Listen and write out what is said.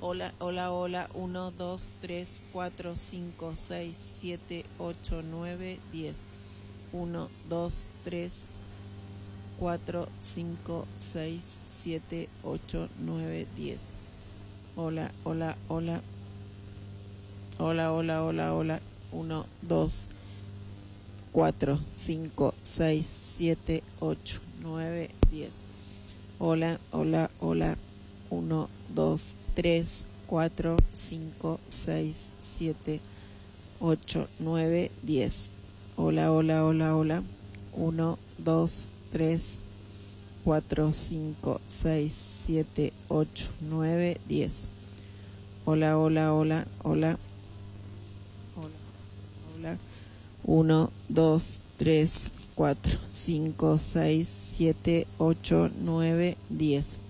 hola, hola, hola. 1, 2, 3, 4, 5, 6, 7, 8, 9, 10. 1, 2, 3, 4, 5, 6, 7, 8, 9, 10. Hola, hola, hola. Hola, hola, hola, hola. 1, 2, 4, 5, 6, 7, 8, 9, 10. Hola, hola, hola. 1, 2, 3, 4, 5, 6, 7, 8, 9, 10. Hola, hola, hola, hola. 1, 2, 3, 4, 5, 6, 7, 8, 9, 10. Hola, hola, hola, hola. Hola, hola. 1, 2, 3, 4, 5, 6, 7, 8, 9, 10.